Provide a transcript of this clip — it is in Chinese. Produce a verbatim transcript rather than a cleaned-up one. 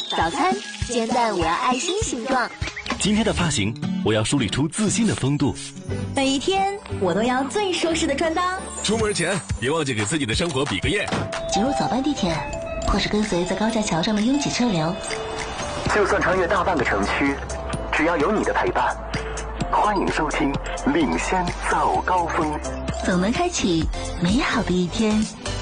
早餐煎蛋我要爱心形状。 今天的发型，我要梳理出自信的风度。 每一天我都要最舒适的穿搭。 出门前别忘记给自己的生活比个耶。 挤入早班地铁，或是跟随在高架桥上的拥挤车流。 就算穿越大半个城区，只要有你的陪伴。欢迎收听领先早高峰， 总能开启美好的一天。